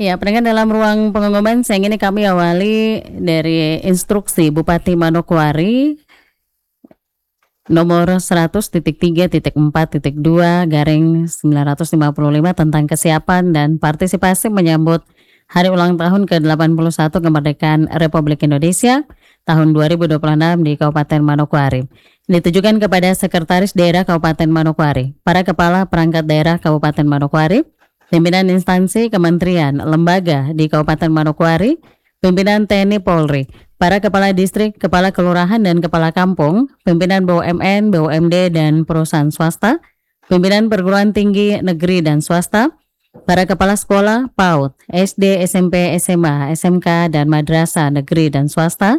Ya, pendengar dalam ruang pengumuman siang ini kami awali dari instruksi Bupati Manokwari nomor 100.3.4.2/955 tentang kesiapan dan partisipasi menyambut Hari Ulang Tahun ke-81 Kemerdekaan Republik Indonesia tahun 2026 di Kabupaten Manokwari. Ditujukan kepada Sekretaris Daerah Kabupaten Manokwari, para Kepala Perangkat Daerah Kabupaten Manokwari, pimpinan instansi kementerian, lembaga di Kabupaten Manokwari, pimpinan TNI Polri, para kepala distrik, kepala kelurahan dan kepala kampung, pimpinan BUMN, BUMD dan perusahaan swasta, pimpinan perguruan tinggi negeri dan swasta, para kepala sekolah PAUD, SD, SMP, SMA, SMK dan madrasah negeri dan swasta,